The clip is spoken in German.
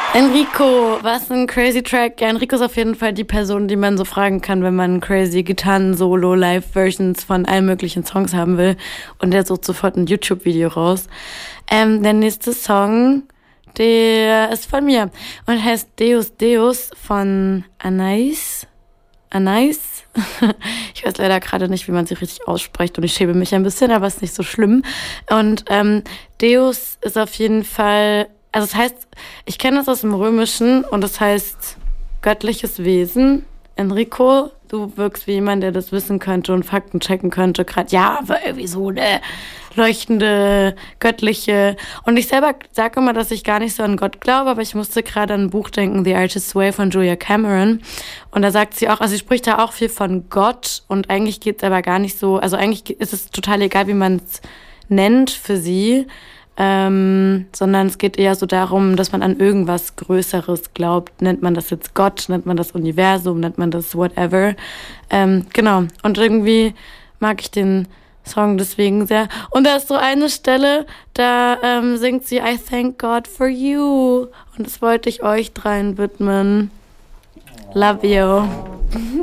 Enrico, was ein crazy Track. Ja, Enrico ist auf jeden Fall die Person, die man so fragen kann, wenn man crazy Gitarren-Solo, Live-Versions von allen möglichen Songs haben will. Und der sucht sofort ein YouTube-Video raus. Der nächste Song, der ist von mir und heißt Deus Deus von Anais. Anais? Ich weiß leider gerade nicht, wie man sie richtig ausspricht und ich schäme mich ein bisschen, aber ist nicht so schlimm. Und Deus ist auf jeden Fall, also es heißt, ich kenne das aus dem Römischen und es heißt göttliches Wesen. Enrico, du wirkst wie jemand, der das wissen könnte und Fakten checken könnte. Gerade, ja, aber irgendwie so eine leuchtende, göttliche. Und ich selber sage immer, dass ich gar nicht so an Gott glaube, aber ich musste gerade an ein Buch denken, The Artist's Way von Julia Cameron. Und da sagt sie auch, also sie spricht da auch viel von Gott und eigentlich geht es aber gar nicht so, also eigentlich ist es total egal, wie man es nennt für sie. Sondern es geht eher so darum, dass man an irgendwas Größeres glaubt. Nennt man das jetzt Gott, nennt man das Universum, nennt man das whatever. Genau. Und irgendwie mag ich den Song deswegen sehr. Und da ist so eine Stelle, da singt sie I thank God for you. Und das wollte ich euch dreien widmen. Love you.